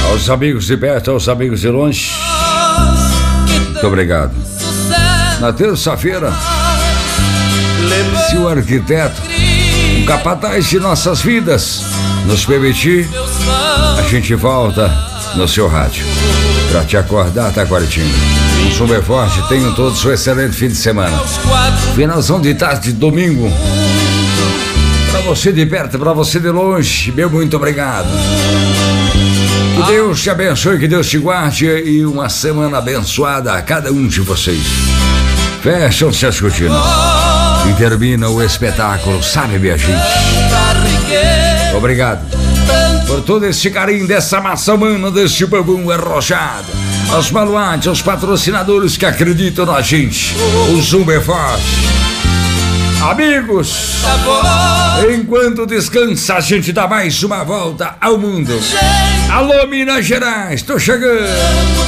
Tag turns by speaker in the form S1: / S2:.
S1: Aos amigos de perto, aos amigos de longe, muito obrigado. Na terça-feira, se o arquiteto, o capataz de nossas vidas, nos permitir, a gente volta no seu rádio pra te acordar, tá, Quartinho? Um super forte, tenham todos um excelente fim de semana. Finalzão de tarde de domingo. Pra você de perto, pra você de longe, meu muito obrigado. Que Deus te abençoe, que Deus te guarde e uma semana abençoada a cada um de vocês. Fecham-se as cortinas e termina o espetáculo, sabe, minha gente? Obrigado por todo esse carinho dessa massa humana, desse bumbum arrojado. Aos baluartes, aos patrocinadores que acreditam na gente. O Zumba é forte. Amigos, enquanto descansa, a gente dá mais uma volta ao mundo. Alô, Minas Gerais, tô chegando.